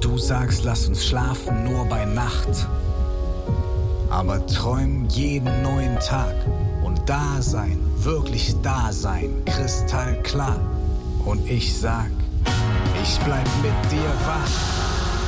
Du sagst, lass uns schlafen nur bei Nacht. Aber träum jeden neuen Tag und da sein, wirklich da sein, kristallklar. Und ich sag, ich bleib mit dir wach.